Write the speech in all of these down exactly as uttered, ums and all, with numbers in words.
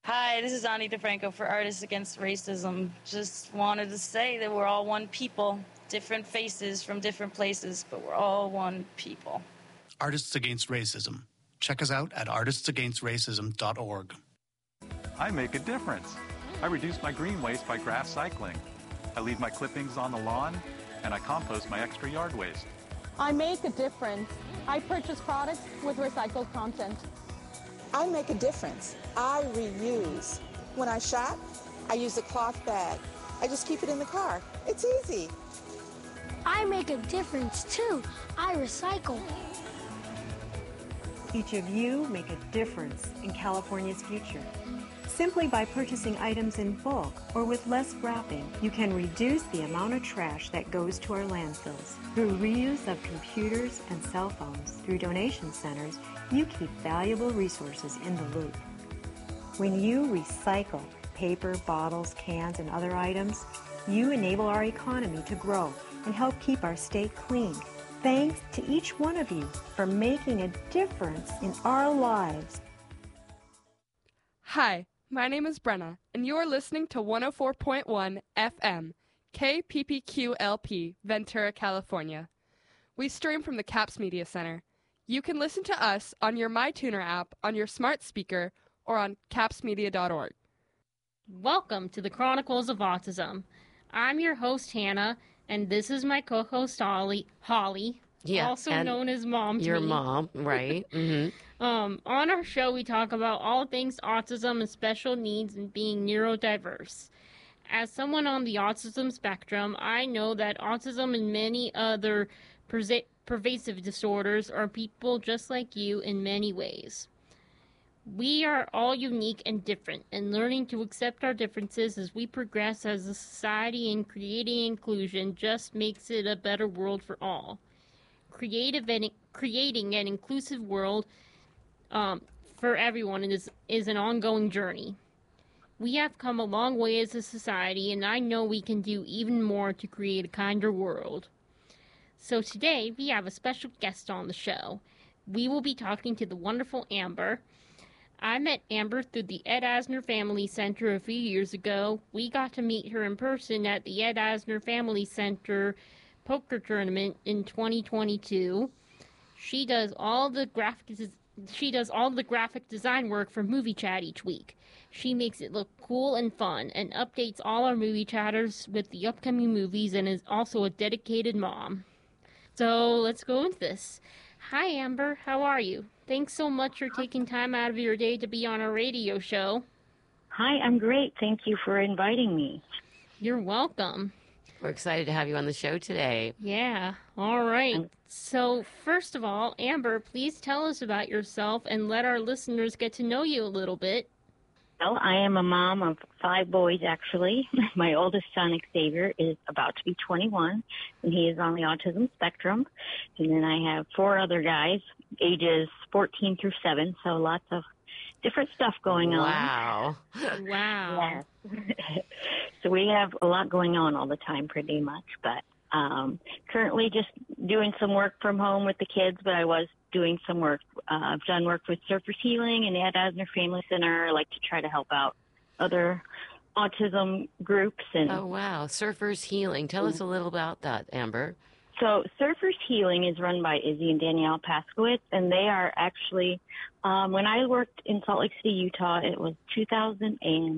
Hi, this is Ani DeFranco for Artists Against Racism. Just wanted to say that we're all one people, different faces from different places, but we're all one people. Artists Against Racism. Check us out at artists against racism dot org. I make a difference. I reduce my green waste by grass cycling. I leave my clippings on the lawn, and I compost my extra yard waste. I make a difference. I purchase products with recycled content. I make a difference. I reuse. When I shop, I use a cloth bag. I just keep it in the car. It's easy. I make a difference too. I recycle. Each of you make a difference in California's future. Simply by purchasing items in bulk or with less wrapping, you can reduce the amount of trash that goes to our landfills. Through reuse of computers and cell phones, through donation centers, you keep valuable resources in the loop. When you recycle paper, bottles, cans, and other items, you enable our economy to grow and help keep our state clean. Thanks to each one of you for making a difference in our lives. Hi, my name is Brenna, and you are listening to one oh four point one F M, K P P Q L P, Ventura, California. We stream from the CAPS Media Center. You can listen to us on your MyTuner app, on your smart speaker, or on caps media dot org. Welcome to the Chronicles of Autism. I'm your host, Hannah, and this is my co-host, Holly, Holly yeah, also known as Mom to Your me. mom, right. Mm-hmm. um, on our show, we talk about all things autism and special needs and being neurodiverse. As someone on the autism spectrum, I know that autism and many other perse- pervasive disorders are people just like you in many ways. We are all unique and different, and learning to accept our differences as we progress as a society and creating inclusion just makes it a better world for all. Creative and creating an inclusive world um, for everyone is, is an ongoing journey. We have come a long way as a society, and I know we can do even more to create a kinder world. So today, we have a special guest on the show. We will be talking to the wonderful Amber. I met Amber through the Ed Asner Family Center a few years ago. We got to meet her in person at the Ed Asner Family Center poker tournament in twenty twenty-two. She does all the graphic she does all the graphic design work for Movie Chat each week. She makes it look cool and fun and updates all our movie chatters with the upcoming movies and is also a dedicated mom. So let's go into this. Hi, Amber. How are you? Thanks so much for taking time out of your day to be on our radio show. Hi, I'm great. Thank you for inviting me. You're welcome. We're excited to have you on the show today. Yeah. All right. So, first of all, Amber, please tell us about yourself and let our listeners get to know you a little bit. Well, I am a mom of five boys, actually. My oldest son, Xavier, is about to be twenty-one, and he is on the autism spectrum. And then I have four other guys, ages fourteen through seven, so lots of different stuff going on. Wow. Wow. Yes. So we have a lot going on all the time, pretty much. But um, currently just doing some work from home with the kids, but I was doing some work. Uh, I've done work with Surfers Healing and the Ed Asner Family Center. I like to try to help out other autism groups. And oh, wow. Surfers Healing. Tell us a little about that, Amber. So Surfers Healing is run by Izzy and Danielle Paskowitz, and they are actually, um, when I worked in Salt Lake City, Utah, it was two thousand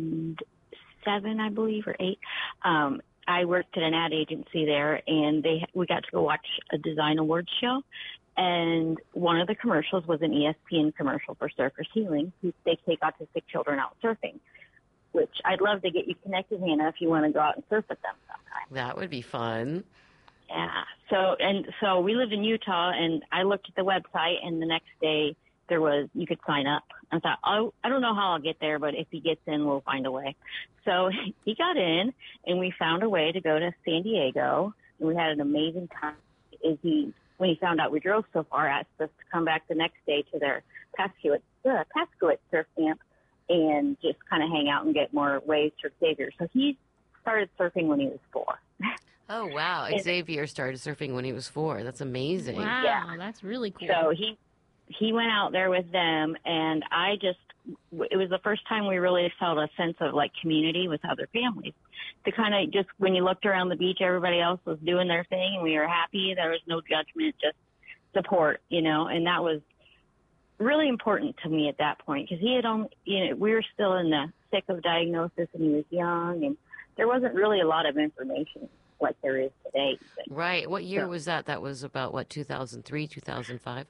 seven, I believe, or eight. Um, I worked at an ad agency there, and they we got to go watch a design awards show. And one of the commercials was an E S P N commercial for Surfers Healing. They take autistic children out surfing, which I'd love to get you connected, Hannah, if you want to go out and surf with them sometime. That would be fun. Yeah. So, and so we live in Utah, and I looked at the website, and the next day there was, you could sign up. I thought, oh, I don't know how I'll get there, but if he gets in, we'll find a way. So he got in, and we found a way to go to San Diego, and we had an amazing time. Is he, when he found out we drove so far, asked us to come back the next day to their Paskowitz, uh, Paskowitz surf camp and just kind of hang out and get more waves for Xavier. So he started surfing when he was four. Oh, wow. Xavier started surfing when he was four. That's amazing. Wow, yeah. That's really cool. So he he went out there with them, and I just it was the first time we really felt a sense of like community with other families. To kind of just, when you looked around the beach, everybody else was doing their thing and we were happy. There was no judgment, just support, you know, and that was really important to me at that point because he had only, you know, we were still in the thick of diagnosis and he was young and there wasn't really a lot of information like there is today. Right. What year so, was that? That was about, what, two thousand three, two thousand five?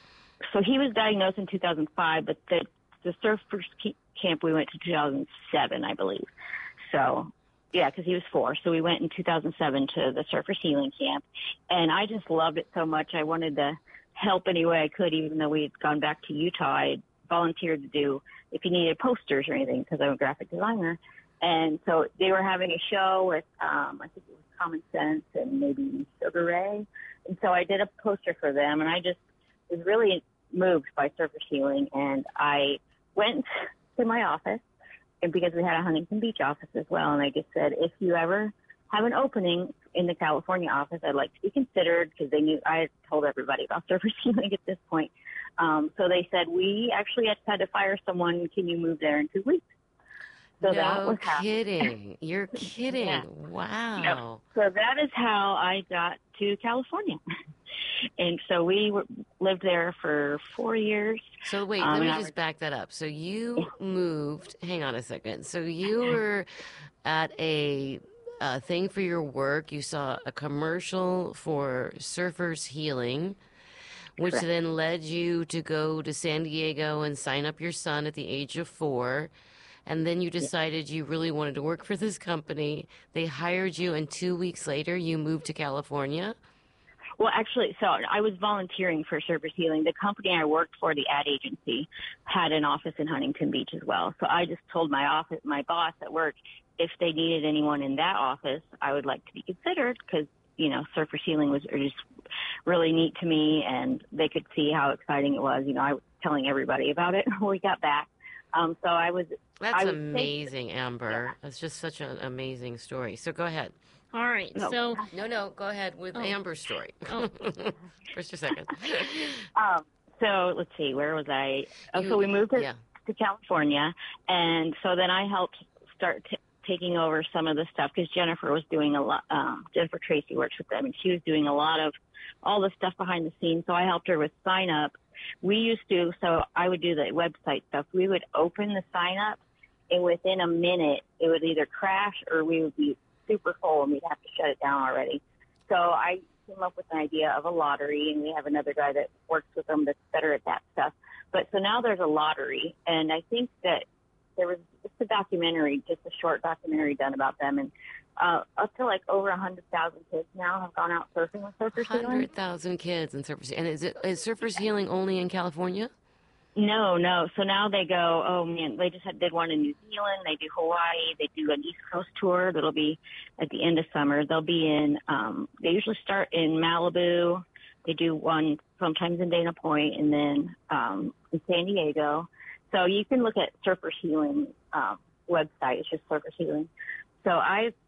So he was diagnosed in two thousand five, but the, the surfers camp we went to two thousand seven, I believe. So, yeah, because he was four. So we went in two thousand seven to the Surfers Healing Camp, and I just loved it so much. I wanted to help any way I could, even though we had gone back to Utah. I volunteered to do, if you needed posters or anything, because I'm a graphic designer. And so they were having a show with, um, I think it was Common Sense and maybe Sugar Ray. And so I did a poster for them, and I just was really moved by Surfers Healing. And I went to my office, and because we had a Huntington Beach office as well, and I just said, if you ever have an opening in the California office, I'd like to be considered, because they knew I had told everybody about Surfers Healing at this point. Um, so they said, we actually had had to fire someone. Can you move there in two weeks? So no that was how, kidding. You're kidding. Yeah. Wow. Yep. So that is how I got to California. And so we were, lived there for four years. So wait, um, let me I just was, back that up. So you moved, hang on a second. So you were at a, a thing for your work. You saw a commercial for Surfers Healing, which Correct. then led you to go to San Diego and sign up your son at the age of four. And then you decided you really wanted to work for this company. They hired you, and two weeks later, you moved to California? Well, actually, so I was volunteering for Surfers Healing. The company I worked for, the ad agency, had an office in Huntington Beach as well. So I just told my office, my boss at work, if they needed anyone in that office, I would like to be considered because, you know, Surfers Healing was just really neat to me, and they could see how exciting it was. You know, I was telling everybody about it when we got back. Um, so I was. That's I was amazing, Amber. Yeah. That's just such an amazing story. So go ahead. All right. No. So no, no, go ahead with oh. Amber's story. Oh. Just a second. um, so let's see, where was I? Oh, you, so we moved to, yeah. to California, and so then I helped start t- taking over some of the stuff because Jennifer was doing a lot. Um, Jennifer Tracy works with them, and she was doing a lot of all the stuff behind the scenes. So I helped her with sign up. We used to, so I would do the website stuff. We would open the sign up, and within a minute, it would either crash or we would be super full and we'd have to shut it down already. So I came up with an idea of a lottery, and we have another guy that works with them that's better at that stuff. But so now there's a lottery, and I think that there was just a documentary, just a short documentary done about them, and uh, up to like over one hundred thousand kids now have gone out surfing with Surfers Healing. one hundred thousand kids in Surfers Healing. And is, it, is Surfers Healing only in California? No, no. So now they go, oh, man, they just had, did one in New Zealand. They do Hawaii. They do an East Coast tour that'll be at the end of summer. They'll be in, um, they usually start in Malibu. They do one sometimes in Dana Point and then um, in San Diego. So you can look at Surfers Healing um, website. It's just Surfers Healing. So I